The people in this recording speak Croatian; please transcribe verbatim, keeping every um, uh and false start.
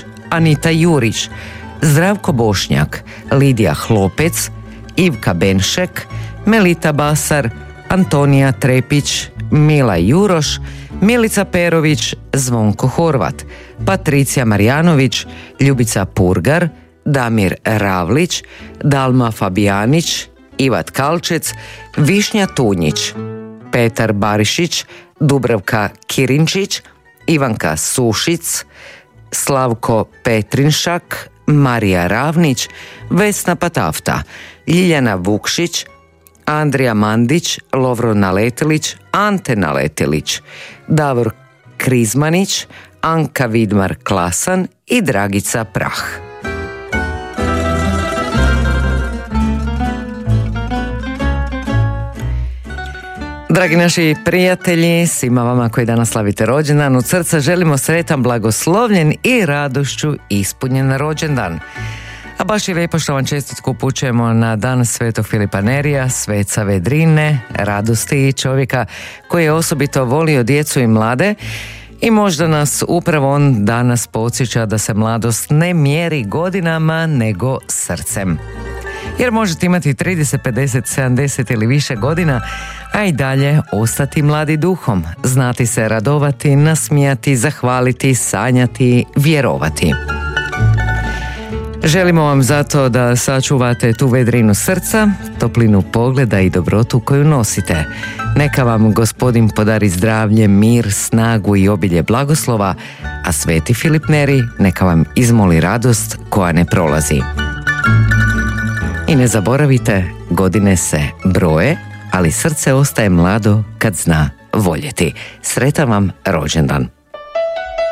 Anita Jurić, Zdravko Bošnjak, Lidija Hlopec, Ivka Benšek, Melita Basar, Antonija Trepić, Mila Juroš, Milica Perović, Zvonko Horvat, Patricija Marjanović, Ljubica Purgar, Damir Ravlić, Dalma Fabijanić, Ivat Kalčec, Višnja Tunjić, Petar Barišić, Dubravka Kirinčić, Ivanka Sušic, Slavko Petrinšak, Marija Ravnić, Vesna Patafta, Ljiljana Vukšić, Andrija Mandić, Lovro Naletilić, Ante Naletilić, Davor Krizmanić, Anka Vidmar Klasan i Dragica Prah. Dragi naši prijatelji, svima vama koji danas slavite rođendan, od srca želimo sretan, blagoslovljen i radošću ispunjen rođendan. A baš je lijepo što vam čestitku upućujemo na dan Svetog Filipa Nerija, sveca vedrine, radosti i čovjeka koji je osobito volio djecu i mlade, i možda nas upravo on danas podsjeća da se mladost ne mjeri godinama nego srcem. Jer možete imati trideset, pedeset, sedamdeset ili više godina, a i dalje ostati mladi duhom, znati se radovati, nasmijati, zahvaliti, sanjati, vjerovati. Želimo vam zato da sačuvate tu vedrinu srca, toplinu pogleda i dobrotu koju nosite. Neka vam Gospodin podari zdravlje, mir, snagu i obilje blagoslova, a Sveti Filip Neri neka vam izmoli radost koja ne prolazi. I ne zaboravite, godine se broje, ali srce ostaje mlado kad zna voljeti. Sretan vam rođendan!